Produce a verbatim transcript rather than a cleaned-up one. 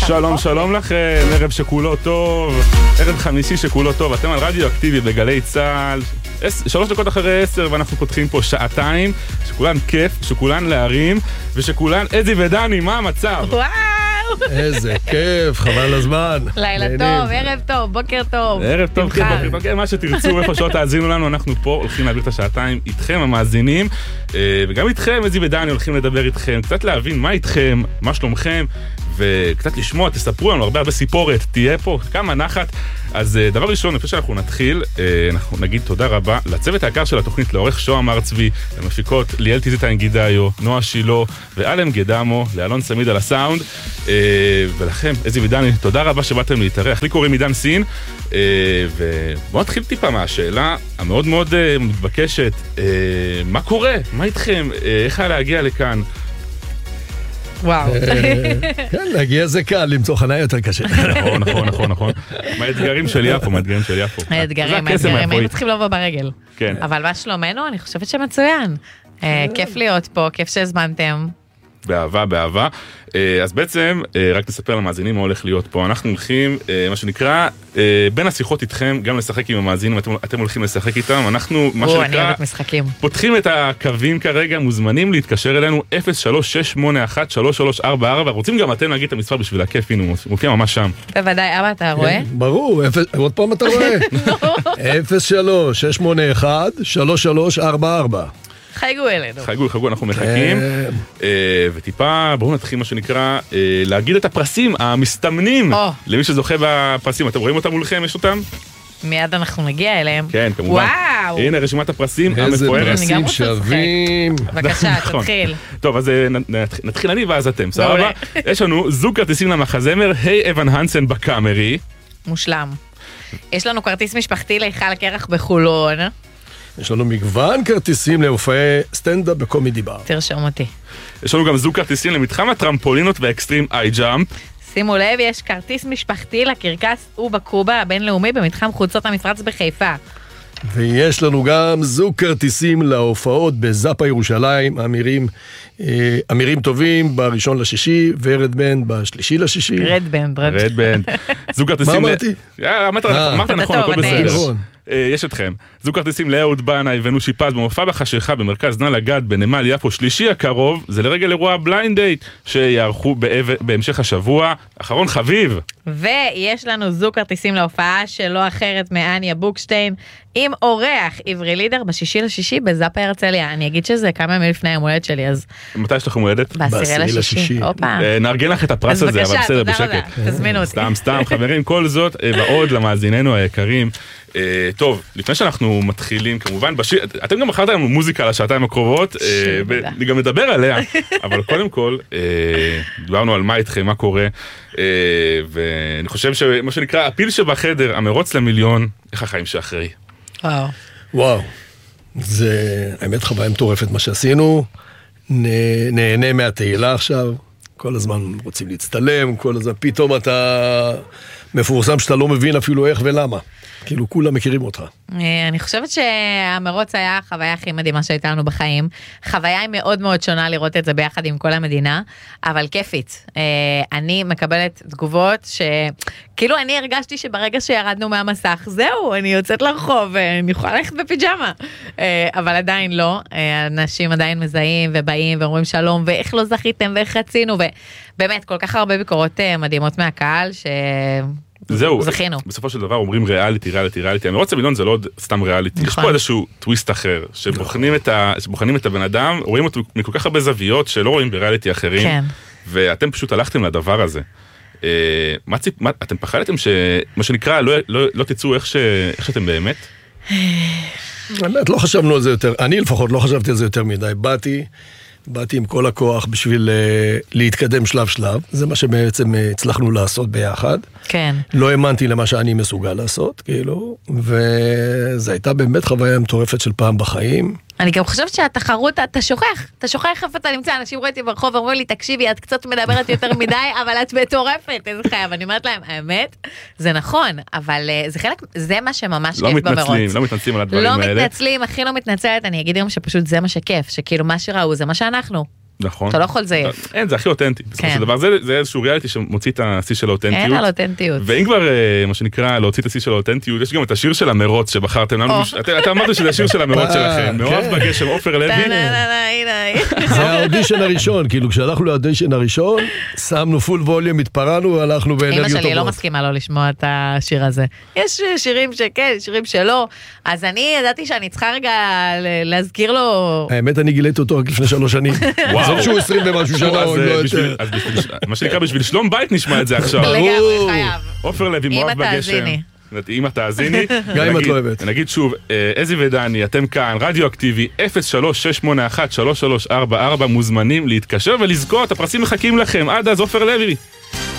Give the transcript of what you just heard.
שלום, שלום לכם, ערב שכולו טוב, ערב חמישי שכולו טוב, אתם על רדיו אקטיבי בגלי צהל, שלוש דקות אחרי עשר, ואנחנו פותחים פה שעתיים, שכולן כיף, שכולן להרים, ושכולן אזי ודני, מה המצב? וואו! איזה כיף, חבל הזמן. לילה טוב, ערב טוב, בוקר טוב. ערב טוב, בוקר טוב, מה שתרצו, איפה שעות תאזינו לנו, אנחנו פה הולכים להעביר את השעתיים איתכם המאזינים, וגם איתכם, אזי ודני, הולכים לדבר איתכם, קצת להבין מה איתכם, מה שלומכם, וקצת לשמוע, תספרו לנו הרבה הרבה סיפורת, תהיה פה כמה נחת. אז דבר ראשון, לפני שאנחנו נתחיל, אנחנו נגיד תודה רבה לצוות היקר של התוכנית, לעורך שוהם הר צבי, למפיקות ליאל טיזיטאין גידאיו, נועה שילו ואלם גדמו, לאלון סמיד על הסאונד, ולכם, אזי ודני, תודה רבה שבאתם להתארח. לי קוראים עידן סין, ובואו נתחיל טיפה מהשאלה המאוד מאוד מתבקשת, מה קורה? מה איתכם? איך היה להגיע לכאן? וואו. כן, להגיע זה קל, למצוא חניה יותר קשה. נכון, נכון, נכון, נכון. מה האתגרים של יפו, מה האתגרים של יפו. האתגרים, האתגרים, היינו צריכים לבוא ברגל. כן. אבל מה שלומנו? אני חושבת שמצוין. כיף להיות פה, כיף שהזמנתם. באהבה, באהבה. אז בעצם, רק נספר למאזינים מה הולך להיות פה. אנחנו הולכים, מה שנקרא, בין השיחות איתכם, גם לשחק עם המאזינים, אתם, אתם הולכים לשחק איתם. אנחנו, מה שנקרא, פותחים את הקווים כרגע, מוזמנים להתקשר אלינו, אפס שלוש שש שמונה אחת שלוש שלוש ארבע ארבע, רוצים גם אתם להגיד את המספר בשביל הכיף, הנה, הוא מופיע ממש שם. בוודאי, אבא, אתה רואה? ברור, עוד פעם אתה רואה? אפס שלוש שש שמונה אחת שלוש שלוש ארבע ארבע. חייגו אלינו. חייגו, חייגו, אנחנו מחכים. וטיפה, בואו נתחיל מה שנקרא, להגיד את הפרסים המסתמנים למי שזוכה בפרסים. אתם רואים אותם מולכם? יש אותם? מיד אנחנו נגיע אליהם. כן, כמובן. וואו! הנה רשימת הפרסים המפוארת. איזה פרסים שווים. בבקשה, תתחיל. טוב, אז נתחיל אני ואז אתם, סבבה? יש לנו זוג כרטיסים למחזמר, היי אבן הנסן בקאמרי. מושלם. יש לנו כרטיס משפחתי להיכל הקרח בחולון. יש לנו מגוון כרטיסים להופעי סטנדאפ בקומידי בר. תרשום אותי. יש לנו גם זוג כרטיסים למתחם הטרמפולינות והאקסטרים איי ג'אמפ. שימו לב, יש כרטיס משפחתי לקרקס ובקובה הבינלאומי במתחם חוצות המפרץ בחיפה. ויש לנו גם זוג כרטיסים להופעות בזאפה ירושלים, אמירים, אה, אמירים טובים בראשון לשישי, ורד בנד בשלישי לשישי. רד בנד, רד בנד. זוג כרטיסים... מה אמרתי? אמרת נכון, הכל בסדר. יש אתכם. זוג כרטיסים לאהוד בנאי ונושי פז במופע בחשיכה במרכז נא לגד בנמל יפו שלישי הקרוב, זה לרגל אירוע בליינד דייט שיערכו בהמשך השבוע. אחרון חביב. ויש לנו זוג כרטיסים להופעה שלא אחרת מאניה בוקשטיין עם אורח עברי לידר בשישי לשישי בזאפה הרצליה. אני אגיד שזה כמה ימים לפני היום הולדת שלי, אז... מתי יש לכם הולדת? בעשירי לשישי. נארגן לך את הפרס הזה, אבל בסדר, בשקט. תזמינו אותי. סתם, סתם, חברים, כל זאת ועוד למאזיננו היקרים. טוב, לפני שאנחנו מתחילים, כמובן, אתם גם בחרתם לנו מוזיקה לשעתיים הקרובות, אני גם מדבר עליה, אבל קודם כל, דיברנו על מה איתכם, מה קורה, ואני חושב שמה שנקרא, הפיל שבחדר, המרוץ למיליון, איך החיים שאחרי. וואו. וואו, זה האמת חוויה מטורפת מה שעשינו, נהנה מהתהילה עכשיו, כל הזמן רוצים להצטלם, כל הזמן פתאום אתה מפורסם שאתה לא מבין אפילו איך ולמה. כאילו כולם מכירים אותך. אני חושבת שהמרוץ היה החוויה הכי מדהימה שהייתה לנו בחיים. חוויה היא מאוד מאוד שונה לראות את זה ביחד עם כל המדינה, אבל כיפית. אני מקבלת תגובות שכאילו אני הרגשתי שברגע שירדנו מהמסך, זהו, אני יוצאת לרחוב ואני יכולה ללכת בפיג'מה. אבל עדיין לא. אנשים עדיין מזהים ובאים ואומרים שלום, ואיך לא זכיתם ואיך רצינו, ובאמת כל כך הרבה ביקורות מדהימות מהקהל ש... זהו, בסופו של דבר אומרים ריאליטי, ריאליטי, ריאליטי. המרוץ למיליון זה לא סתם ריאליטי, יש פה איזשהו טוויסט אחר, שבוחנים את הבן אדם, רואים אותו מכל כך הרבה זוויות שלא רואים בריאליטי אחרים, ואתם פשוט הלכתם לדבר הזה. אתם פחדתם שמה שנקרא לא תצאו איך שאתם באמת? באמת, לא חשבנו על זה יותר, אני לפחות לא חשבתי על זה יותר מדי, באתי, באתי עם כל הכוח בשביל uh, להתקדם שלב שלב, זה מה שבעצם uh, הצלחנו לעשות ביחד. כן. לא האמנתי למה שאני מסוגל לעשות, כאילו, וזו הייתה באמת חוויה מטורפת של פעם בחיים. אני גם חושבת שהתחרות, אתה שוכח, אתה שוכח איפה אתה נמצא, אנשים רואים אותי ברחוב, אומרים לי, תקשיבי, את קצת מדברת יותר מדי, אבל את מטורפת, איזה חייב. אני אומרת להם, האמת, זה נכון, אבל זה חלק, זה מה שממש כיף במרוץ. לא מתנצלים, לא מתנצלים על הדברים האלה. לא מתנצלים, הכי לא מתנצלת, אני אגיד גם שפשוט זה מה שכיף, שכאילו מה שראו, זה מה שאנחנו. נכון. אתה לא יכול לזייף. אין, זה הכי אותנטי. בסופו של דבר, זה איזשהו ריאליטי שמוציא את השיא של האותנטיות. אין על אותנטיות. ואם כבר, מה שנקרא, להוציא את השיא של האותנטיות, יש גם את השיר של המרוץ שבחרתם לנו. אתה אמרת שזה השיר של המרוץ שלכם. מאוהב בגשם, עופר לוי. זה האודישן הראשון, כאילו כשהלכנו לאודישן הראשון, שמנו פול ווליום, התפרענו, הלכנו באנרגיות טובות. אמא שלי לא מסכימה לא לשמוע את השיר הזה. יש שירים שכן, שירים שלא. אז אני ידעתי שאני צריכה רגע להזכיר לו... האמת, אני גיליתי אותו רק לפני שלוש שנים. וואו. זה שהוא עשרים ומשהו שנה, אז מה שנקרא בשביל שלום בית נשמע את זה עכשיו. לגמרי, חייב. עופר לוי, מאוהב בגשם. אמא תאזיני. גם אם את לא אוהבת. נגיד שוב, אזי ודני, אתם כאן, רדיו אקטיבי, אפס שלוש שש שמונה אחת שלוש שלוש ארבע ארבע, מוזמנים להתקשר ולזכות, הפרסים מחכים לכם. עד אז, עופר לוי.